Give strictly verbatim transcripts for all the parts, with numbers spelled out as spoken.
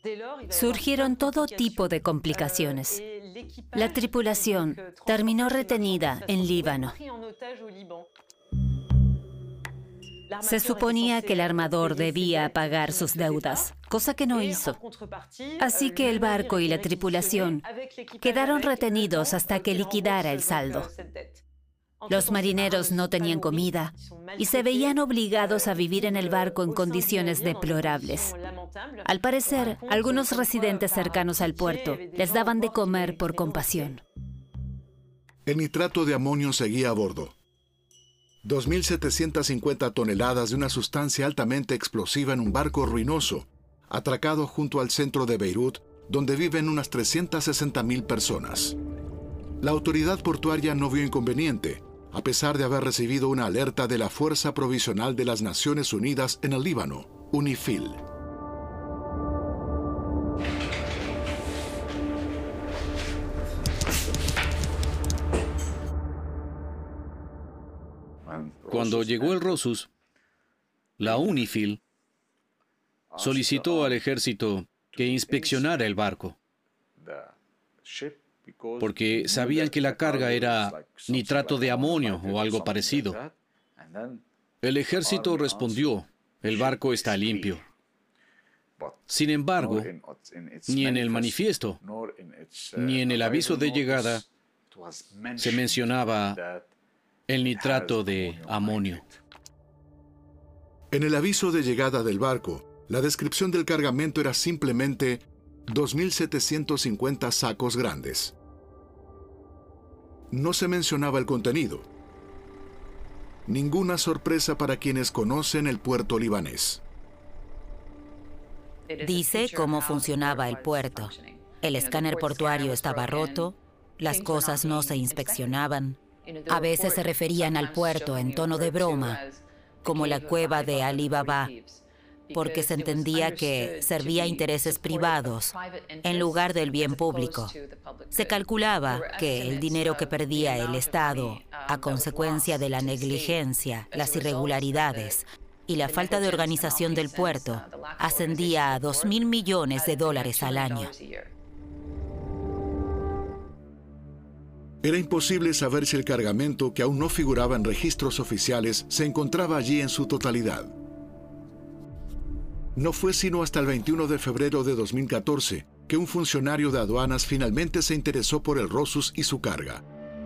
Surgieron todo tipo de complicaciones. La tripulación terminó retenida en Líbano. Se suponía que el armador debía pagar sus deudas, cosa que no hizo. Así que el barco y la tripulación quedaron retenidos hasta que liquidara el saldo. Los marineros no tenían comida y se veían obligados a vivir en el barco en condiciones deplorables. Al parecer, algunos residentes cercanos al puerto les daban de comer por compasión. El nitrato de amonio seguía a bordo. dos mil setecientas cincuenta toneladas de una sustancia altamente explosiva en un barco ruinoso, atracado junto al centro de Beirut, donde viven unas trescientas sesenta mil personas. La autoridad portuaria no vio inconveniente, a pesar de haber recibido una alerta de la Fuerza Provisional de las Naciones Unidas en el Líbano, UNIFIL. Cuando llegó el Rosus, la UNIFIL solicitó al ejército que inspeccionara el barco, porque sabían que la carga era nitrato de amonio o algo parecido. El ejército respondió: el barco está limpio. Sin embargo, ni en el manifiesto, ni en el aviso de llegada se mencionaba el nitrato de amonio. En el aviso de llegada del barco, la descripción del cargamento era simplemente dos mil setecientos cincuenta sacos grandes. No se mencionaba el contenido. Ninguna sorpresa para quienes conocen el puerto libanés. Dice cómo funcionaba el puerto. El escáner portuario estaba roto, las cosas no se inspeccionaban. A veces se referían al puerto en tono de broma, como la cueva de Ali Baba, porque se entendía que servía a intereses privados en lugar del bien público. Se calculaba que el dinero que perdía el Estado a consecuencia de la negligencia, las irregularidades y la falta de organización del puerto ascendía a dos mil millones de dólares al año. Era imposible saber si el cargamento, que aún no figuraba en registros oficiales, se encontraba allí en su totalidad. No fue sino hasta el veintiuno de febrero de dos mil catorce que un funcionario de aduanas finalmente se interesó por el Rosus y su carga.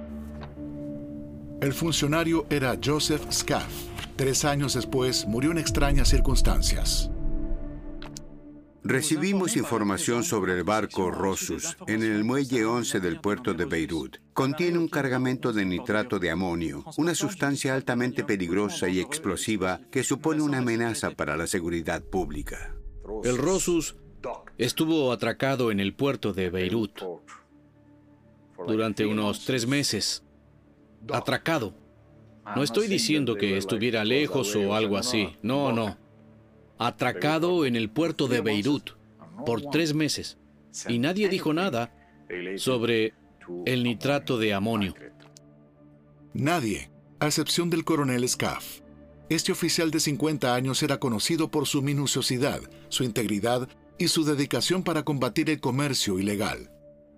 El funcionario era Joseph Scaff. Tres años después murió en extrañas circunstancias. Recibimos información sobre el barco Rosus en el muelle once del puerto de Beirut. Contiene un cargamento de nitrato de amonio, una sustancia altamente peligrosa y explosiva que supone una amenaza para la seguridad pública. El Rosus estuvo atracado en el puerto de Beirut durante unos tres meses. Atracado. No estoy diciendo que estuviera lejos o algo así. No, no. Atracado en el puerto de Beirut por tres meses. Y nadie dijo nada sobre el nitrato de amonio. Nadie, a excepción del coronel Scaff. Este oficial de cincuenta años era conocido por su minuciosidad, su integridad y su dedicación para combatir el comercio ilegal.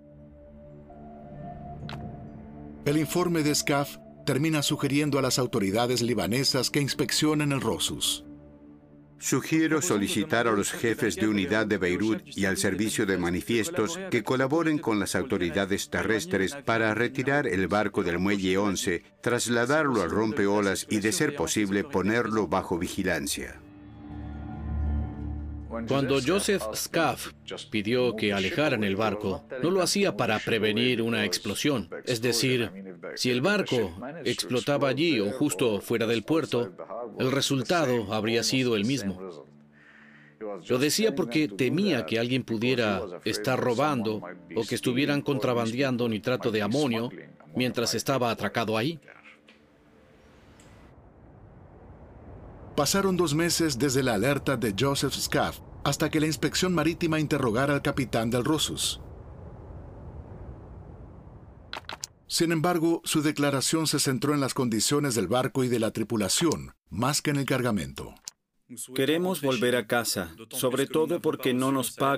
El informe de Scaff termina sugiriendo a las autoridades libanesas que inspeccionen el Rosus. Sugiero solicitar a los jefes de unidad de Beirut y al servicio de manifiestos que colaboren con las autoridades terrestres para retirar el barco del muelle once, trasladarlo al rompeolas y, de ser posible, ponerlo bajo vigilancia. Cuando Joseph Scaff pidió que alejaran el barco, no lo hacía para prevenir una explosión. Es decir, si el barco explotaba allí o justo fuera del puerto, el resultado habría sido el mismo. Lo decía porque temía que alguien pudiera estar robando o que estuvieran contrabandeando nitrato de amonio mientras estaba atracado ahí. Pasaron dos meses desde la alerta de Joseph Scaff hasta que la inspección marítima interrogara al capitán del Rosus. Sin embargo, su declaración se centró en las condiciones del barco y de la tripulación, más que en el cargamento. Queremos volver a casa, sobre todo porque no nos pagan